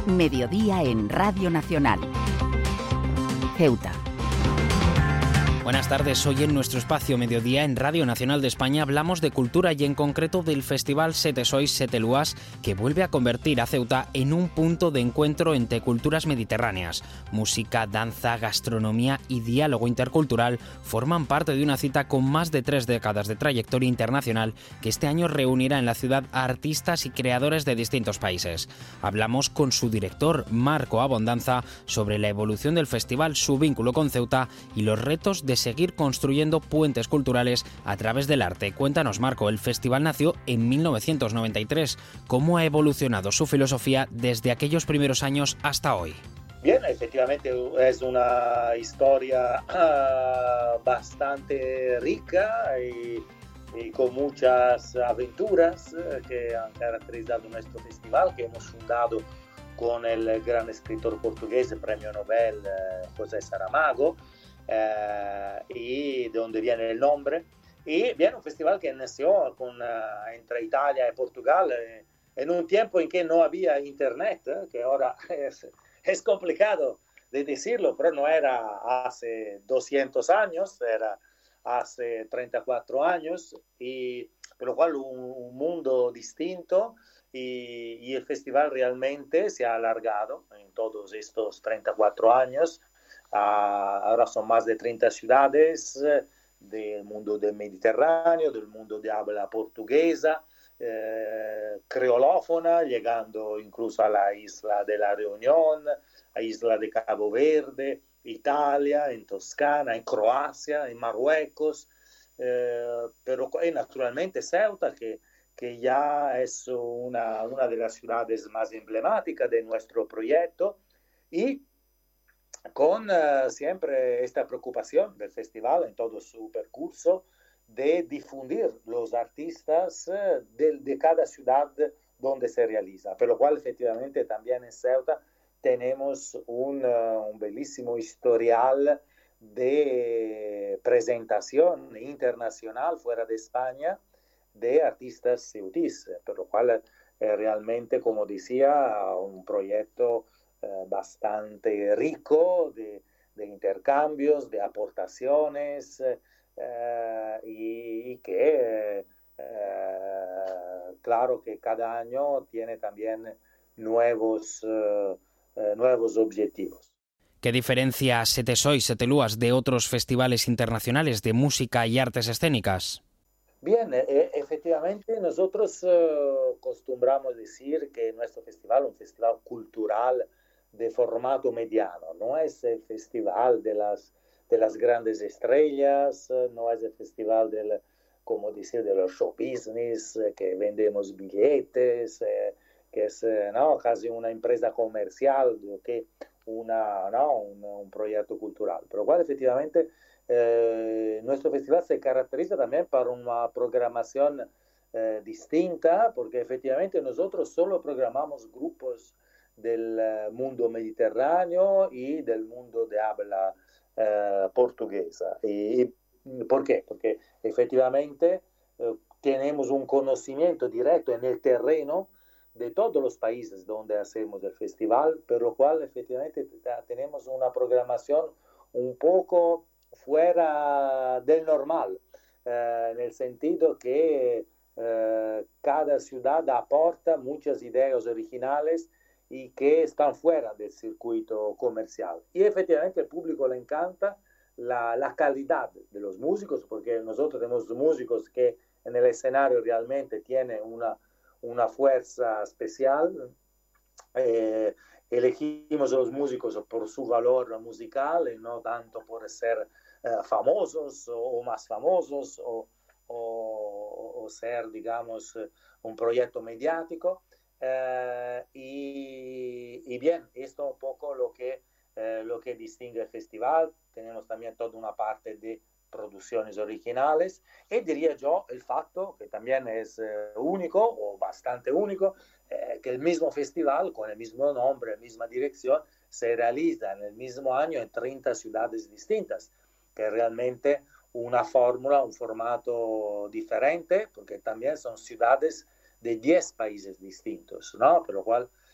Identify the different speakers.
Speaker 1: Mediodía en Radio Nacional. Ceuta.
Speaker 2: Buenas tardes, hoy en nuestro espacio Mediodía en Radio Nacional de España hablamos de cultura y en concreto del Festival Sete Sois Sete Luas, que vuelve a convertir a Ceuta en un punto de encuentro entre culturas mediterráneas. Música, danza, gastronomía y diálogo intercultural forman parte de una cita con más de 3 décadas de trayectoria internacional que este año reunirá en la ciudad a artistas y creadores de distintos países. Hablamos con su director, Marco Abondanza, sobre la evolución del festival, su vínculo con Ceuta y los retos de seguir construyendo puentes culturales a través del arte. Cuéntanos, Marco, el festival nació en 1993. ¿Cómo ha evolucionado su filosofía desde aquellos primeros años hasta hoy?
Speaker 3: Bien, efectivamente es una historia bastante rica y con muchas aventuras que han caracterizado nuestro festival, que hemos fundado con el gran escritor portugués, premio Nobel José Saramago, y de donde viene el nombre. Y viene un festival que nació entre Italia y Portugal en un tiempo en que no había internet, que ahora es complicado de decirlo, pero no era hace 200 años, era hace 34 años, y por lo cual un mundo distinto, y el festival realmente se ha alargado en todos estos 34 años. Ahora son más de 30 ciudades del mundo del Mediterráneo, del mundo de habla portuguesa, creolófona, llegando incluso a la isla de la Reunión, a isla de Cabo Verde, Italia, en Toscana, en Croacia, en Marruecos, pero naturalmente Ceuta, que ya es una de las ciudades más emblemáticas de nuestro proyecto, y con siempre esta preocupación del festival en todo su percurso de difundir los artistas de cada ciudad donde se realiza, pero lo cual efectivamente también en Ceuta tenemos un bellísimo historial de presentación internacional fuera de España de artistas ceutíes, por lo cual realmente, como decía, un proyecto bastante rico de intercambios, de aportaciones, y que claro que cada año tiene también nuevos objetivos.
Speaker 2: ¿Qué diferencia Sete Sois Sete Luas de otros festivales internacionales de música y artes escénicas?
Speaker 3: Bien, efectivamente nosotros acostumbramos decir que nuestro festival es un festival cultural de formato mediano, no es el festival de las grandes estrellas, no es el festival como decir, de los show business, que vendemos billetes, que es casi una empresa comercial, que un proyecto cultural. Pero cual efectivamente nuestro festival se caracteriza también por una programación distinta, porque efectivamente nosotros solo programamos grupos del mundo mediterráneo y del mundo de habla portuguesa. ¿Y por qué? Porque efectivamente tenemos un conocimiento directo en el terreno de todos los países donde hacemos el festival, por lo cual efectivamente tenemos una programación un poco fuera del normal, en el sentido que cada ciudad aporta muchas ideas originales y que están fuera del circuito comercial. Y efectivamente al público le encanta la calidad de los músicos, porque nosotros tenemos músicos que en el escenario realmente tienen una fuerza especial. Elegimos a los músicos por su valor musical y no tanto por ser famosos o más famosos o ser, digamos, un proyecto mediático. Y bien, esto es un poco lo que distingue el festival. Tenemos también toda una parte de producciones originales y diría yo el facto que también es único o bastante único, que el mismo festival con el mismo nombre, la misma dirección se realiza en el mismo año en 30 ciudades distintas, que realmente una fórmula, un formato diferente, porque también son ciudades de 10 países distintos, ¿no? Por lo cual